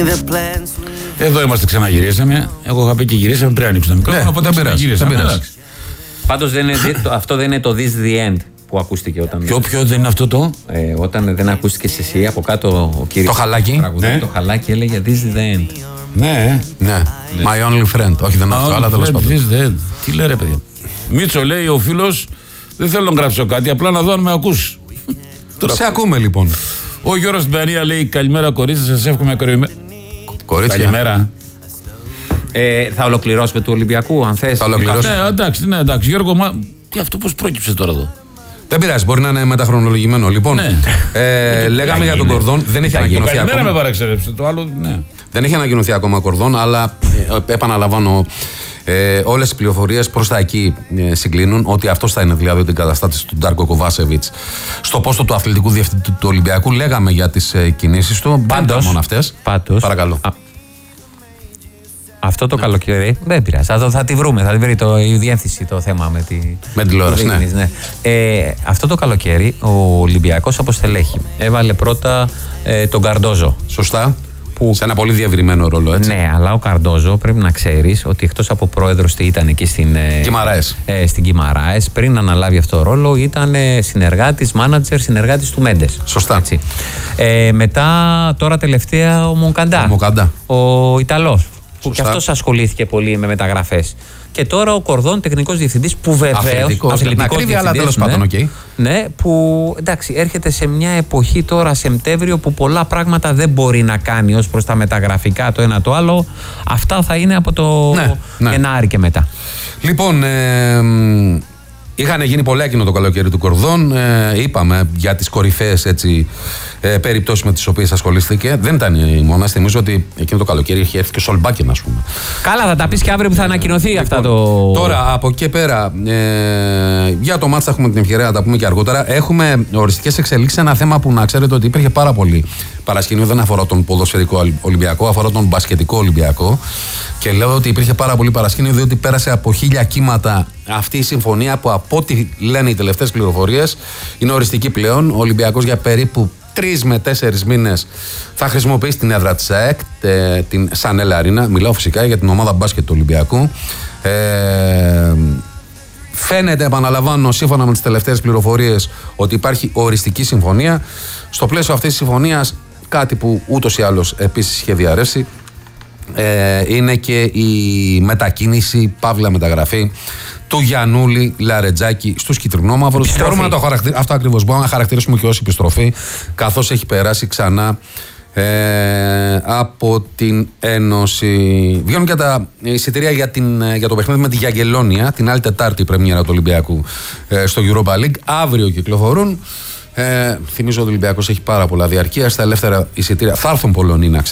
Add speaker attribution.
Speaker 1: Εδώ είμαστε, ξαναγυρίσαμε. Εγώ είχα πει και γυρίσαμε πριν ανοίξουμε το μικρόφωνο. Οπότε
Speaker 2: πειράζει.
Speaker 3: Πάντως αυτό δεν είναι το This the End που ακούστηκε όταν.
Speaker 1: Ποιο δεν είναι αυτό το?
Speaker 3: Όταν δεν ακούστηκε εσύ από κάτω ο κύριος.
Speaker 2: Το χαλάκι.
Speaker 3: Το χαλάκι έλεγε This is the end.
Speaker 1: Ναι.
Speaker 2: My only friend. Όχι, δεν είναι αυτό, αλλά τέλος πάντων.
Speaker 1: Τι λέει ρε παιδιά. Μίτσο λέει ο φίλος, δεν θέλω να γράψω κάτι, απλά να δω αν με ακούς.
Speaker 2: Σε ακούμε λοιπόν.
Speaker 1: Ο Γιώργος στην Πανία λέει καλημέρα κορίτσια, σας εύχομαι
Speaker 2: κορίτσια.
Speaker 1: Καλημέρα.
Speaker 3: Θα ολοκληρώσουμε του Ολυμπιακού, αν θες.
Speaker 2: Θα ολοκληρώσουμε.
Speaker 1: Εντάξει, Γιώργο, τι αυτό πώς πρόκειψε τώρα εδώ?
Speaker 2: Δεν πειράζει, μπορεί να είναι μεταχρονολογημένο. Λοιπόν, λέγαμε για τον Κορδόν. Δεν έχει ανακοινωθεί ακόμα.
Speaker 1: Καλημέρα, με παραξερέψτε. Το άλλο, ναι.
Speaker 2: Δεν έχει ανακοινωθεί ακόμα Κορδόν, αλλά επαναλαμβάνω, όλες οι πληροφορίες προς τα εκεί συγκλίνουν ότι αυτός θα είναι δηλαδή ο αντικαταστάτης του Ντάρκο Κοβάσεβιτς στο πόστο του αθλητικού διευθυντή του Ολυμπιακού. Λέγαμε για τις κινήσεις του. Πάντως, μόνο αυτές. Παρακαλώ.
Speaker 3: Αυτό το καλοκαίρι δεν πειράζει. Θα τη βρούμε. Θα τη βρει η διεύθυνση το θέμα με τη
Speaker 2: τηλεόραση.
Speaker 3: Ναι. Αυτό το καλοκαίρι ο Ολυμπιακός αποστελέχη. Έβαλε πρώτα τον Καρντόζο.
Speaker 2: Σωστά. Σε ένα πολύ διευρυμένο ρόλο, έτσι.
Speaker 3: Ναι, αλλά ο Καρντόζο πρέπει να ξέρεις ότι εκτός από πρόεδρος ήταν εκεί στην Κιμαράες, πριν αναλάβει αυτό το ρόλο, ήταν συνεργάτης, μάνατζερ, συνεργάτης του Μέντες.
Speaker 2: Σωστά.
Speaker 3: Έτσι. Μετά, τώρα τελευταία, ο Μονκαντά. Ο Ιταλός. Που και αυτός ασχολήθηκε πολύ με μεταγραφές. Και τώρα ο Κορδόν, τεχνικός διευθυντής, που βεβαίως. Αθλητικός διευθυντής,
Speaker 2: αλλά τέλος πάντων,
Speaker 3: ναι, που εντάξει, έρχεται σε μια εποχή τώρα, Σεπτέμβριο, που πολλά πράγματα δεν μπορεί να κάνει ως προς τα μεταγραφικά, το ένα το άλλο. Αυτά θα είναι από το Γενάρη και μετά.
Speaker 2: Λοιπόν, είχαν γίνει πολλά εκείνο το καλοκαίρι του Κορδόν. Είπαμε για τις κορυφαίες περιπτώσεις με τις οποίες ασχολήθηκε. Δεν ήταν η μόνα. Θυμίζω ότι εκείνο το καλοκαίρι είχε έρθει και ο Σολμπάκεν, ας πούμε.
Speaker 3: Καλά, θα τα πεις και αύριο που θα ανακοινωθεί αυτά το.
Speaker 2: Τώρα, από εκεί πέρα, για το μάτς θα έχουμε την ευκαιρία να τα πούμε και αργότερα. Έχουμε οριστικές εξελίξεις σε ένα θέμα που να ξέρετε ότι υπήρχε πάρα πολύ παρασκήνιο. Δεν αφορά τον ποδοσφαιρικό Ολυμπιακό, αφορά τον μπασκετικό Ολυμπιακό. Και λέω ότι υπήρχε πάρα πολύ παρασκήνιο, διότι πέρασε από 1000 κύματα αυτή η συμφωνία που, από ό,τι λένε οι τελευταίες πληροφορίες, είναι οριστική πλέον. Ο Ολυμπιακός για περίπου 3 με 4 μήνες θα χρησιμοποιήσει την έδρα της ΑΕΚ, την Σανέλ Αρίνα. Μιλάω φυσικά για την ομάδα μπάσκετ του Ολυμπιακού. Φαίνεται, επαναλαμβάνω, σύμφωνα με τις τελευταίες πληροφορίες, ότι υπάρχει οριστική συμφωνία. Στο πλαίσιο αυτής της συμφωνίας, κάτι που ούτως ή άλλως επίσης είχε διαρρεύσει, είναι και η μετακίνηση, παύλα μεταγραφή του Γιαννούλη Λαρετζάκη στους κυτρινόμαυρους. Μπορούμε να το χαρακτηρίσουμε, αυτό ακριβώς, μπορούμε να χαρακτηρίσουμε και ως επιστροφή, καθώς έχει περάσει ξανά από την Ένωση. Βγαίνουν και τα εισιτήρια για το παιχνίδι με τη Γιαγγελόνια, την άλλη Τετάρτη, η πρεμιέρα του Ολυμπιακού στο Europa League. Αύριο κυκλοφορούν. Θυμίζω ότι ο Ολυμπιακός έχει πάρα πολλά διαρκεία. Στα ελεύθερα εισιτήρια θα έρθουν Πολωνοί, να